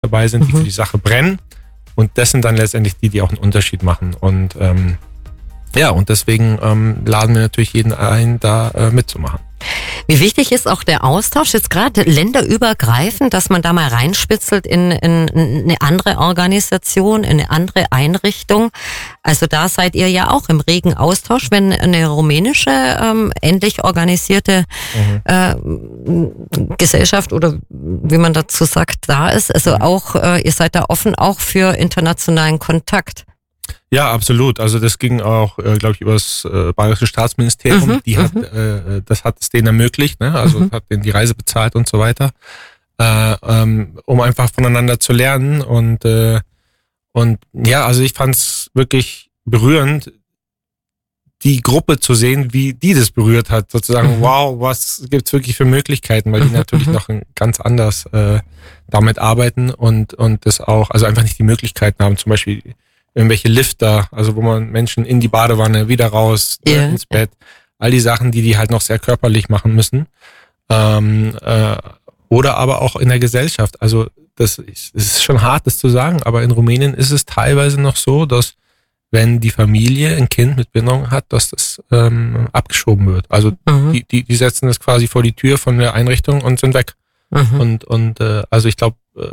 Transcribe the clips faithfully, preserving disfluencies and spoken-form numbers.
dabei sind, die Mhm. für die Sache brennen. Und das sind dann letztendlich die, die auch einen Unterschied machen. Und ähm, ja, und deswegen ähm, laden wir natürlich jeden ein, da äh, mitzumachen. Wie wichtig ist auch der Austausch, jetzt gerade länderübergreifend, dass man da mal reinspitzelt in, in eine andere Organisation, in eine andere Einrichtung? Also da seid ihr ja auch im regen Austausch, wenn eine rumänische, ähm, ähnlich organisierte Mhm. äh, Gesellschaft oder wie man dazu sagt, da ist. Also auch, äh, ihr seid da offen auch für internationalen Kontakt. Ja, absolut. Also das ging auch, äh, glaube ich, über das äh, Bayerische Staatsministerium. Mhm, Die hat, mhm. äh, das hat es denen ermöglicht, ne? Also Mhm. hat denen die Reise bezahlt und so weiter, äh, ähm, um einfach voneinander zu lernen. Und äh, und ja, also ich fand es wirklich berührend, die Gruppe zu sehen, wie die das berührt hat. Sozusagen, Mhm. wow, was gibt's wirklich für Möglichkeiten, weil die Mhm, natürlich mhm. noch ganz anders äh, damit arbeiten und und das auch, also einfach nicht die Möglichkeiten haben, zum Beispiel irgendwelche Lifter, also wo man Menschen in die Badewanne, wieder raus, ne, Ja. ins Bett, all die Sachen, die die halt noch sehr körperlich machen müssen. Ähm, äh, oder aber auch in der Gesellschaft. Also das ist, es ist schon hart, das zu sagen, aber in Rumänien ist es teilweise noch so, dass wenn die Familie ein Kind mit Behinderung hat, dass das ähm, abgeschoben wird. Also Mhm. die, die, die setzen das quasi vor die Tür von der Einrichtung und sind weg. Mhm. Und, und äh, also ich glaube, äh,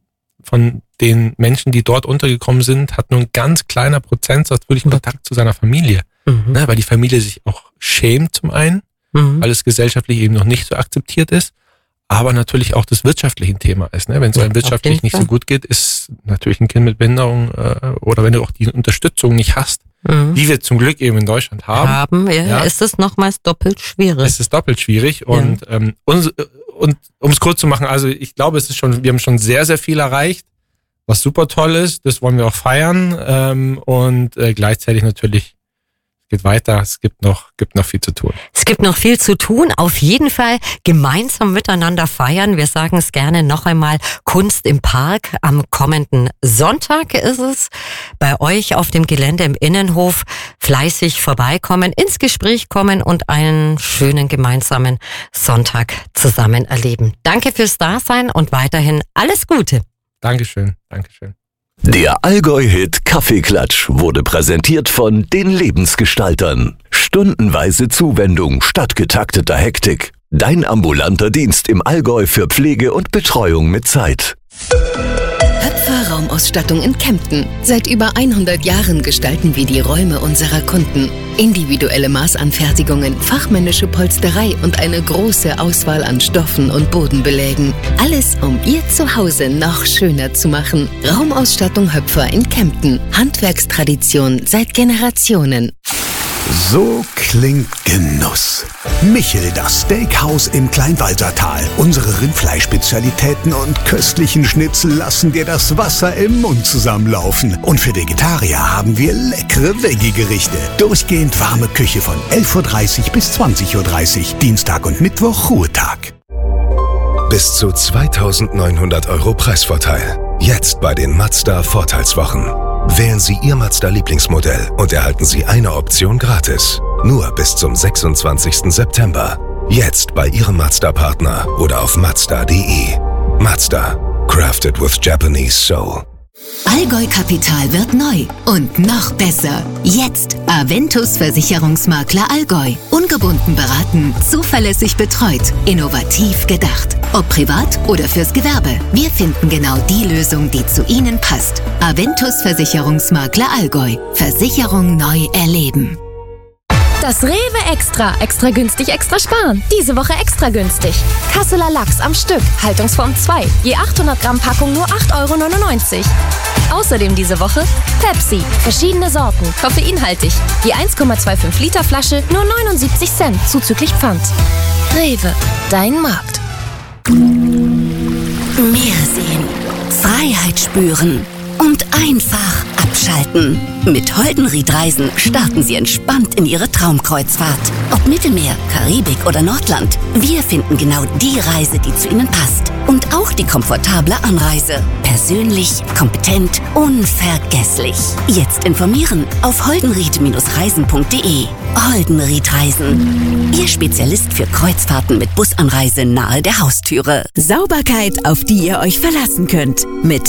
von den Menschen, die dort untergekommen sind, hat nur ein ganz kleiner Prozentsatz wirklich Kontakt zu seiner Familie. Mhm. Ne? Weil die Familie sich auch schämt zum einen, Mhm. weil es gesellschaftlich eben noch nicht so akzeptiert ist, aber natürlich auch das wirtschaftliche Thema ist. Ne? Wenn es Ja, einem auf wirtschaftlich jeden nicht Fall. so gut geht, ist natürlich ein Kind mit Behinderung äh, oder wenn du auch die Unterstützung nicht hast, Mhm. die wir zum Glück eben in Deutschland haben, haben, ja, Ja. ist es nochmals doppelt schwierig. ist es doppelt schwierig. Und, ähm, uns, und um es kurz zu machen, also ich glaube, es ist schon, wir haben schon sehr, sehr viel erreicht, was super toll ist. Das wollen wir auch feiern. Ähm, und äh, gleichzeitig natürlich geht weiter. Es gibt noch, gibt noch viel zu tun. Es gibt noch viel zu tun. Auf jeden Fall gemeinsam miteinander feiern. Wir sagen es gerne noch einmal. Kunst im Park. Am kommenden Sonntag ist es. Bei euch auf dem Gelände im Innenhof fleißig vorbeikommen, ins Gespräch kommen und einen schönen gemeinsamen Sonntag zusammen erleben. Danke fürs Dasein und weiterhin alles Gute. Dankeschön, Dankeschön. Der Allgäu-Hit Kaffeeklatsch wurde präsentiert von den Lebensgestaltern. Stundenweise Zuwendung statt getakteter Hektik. Dein ambulanter Dienst im Allgäu für Pflege und Betreuung mit Zeit. Höpfer Raumausstattung in Kempten. Seit über hundert Jahren gestalten wir die Räume unserer Kunden. Individuelle Maßanfertigungen, fachmännische Polsterei und eine große Auswahl an Stoffen und Bodenbelägen. Alles, um Ihr Zuhause noch schöner zu machen. Raumausstattung Höpfer in Kempten. Handwerkstradition seit Generationen. So klingt Genuss. Michel, das Steakhouse im Kleinwalsertal. Unsere Rindfleischspezialitäten und köstlichen Schnitzel lassen dir das Wasser im Mund zusammenlaufen. Und für Vegetarier haben wir leckere Veggie-Gerichte. Durchgehend warme Küche von elf Uhr dreißig bis zwanzig Uhr dreißig. Dienstag und Mittwoch Ruhetag. Bis zu zweitausendneunhundert Euro Preisvorteil. Jetzt bei den Mazda Vorteilswochen. Wählen Sie Ihr Mazda-Lieblingsmodell und erhalten Sie eine Option gratis. Nur bis zum sechsundzwanzigsten September. Jetzt bei Ihrem Mazda-Partner oder auf mazda punkt de. Mazda. Crafted with Japanese Soul. Allgäu Kapital wird neu und noch besser. Jetzt Aventus Versicherungsmakler Allgäu. Ungebunden beraten, zuverlässig betreut, innovativ gedacht. Ob privat oder fürs Gewerbe. Wir finden genau die Lösung, die zu Ihnen passt. Aventus Versicherungsmakler Allgäu. Versicherung neu erleben. Das Rewe Extra. Extra günstig, extra sparen. Diese Woche extra günstig. Kasseler Lachs am Stück. Haltungsform zwei. Je achthundert Gramm Packung nur acht Euro neunundneunzig. Außerdem diese Woche Pepsi. Verschiedene Sorten. Koffeinhaltig. Je eins Komma fünfundzwanzig Liter Flasche nur neunundsiebzig Cent. Zuzüglich Pfand. Rewe. Dein Markt. Meer sehen. Freiheit spüren. Und einfach abschalten. Mit Holdenried Reisen starten Sie entspannt in Ihre Traumkreuzfahrt. Ob Mittelmeer, Karibik oder Nordland, wir finden genau die Reise, die zu Ihnen passt. Und auch die komfortable Anreise. Persönlich, kompetent, unvergesslich. Jetzt informieren auf holdenried Reisen punkt de. Holdenried Reisen. Ihr Spezialist für Kreuzfahrten mit Busanreise nahe der Haustüre. Sauberkeit, auf die ihr euch verlassen könnt. Mit